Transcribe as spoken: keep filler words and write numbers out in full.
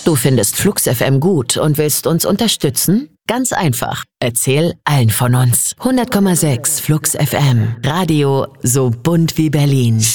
Du findest Flux F M gut und willst uns unterstützen? Ganz einfach. Erzähl allen von uns. hundert Komma sechs Flux F M. Radio so bunt wie Berlin.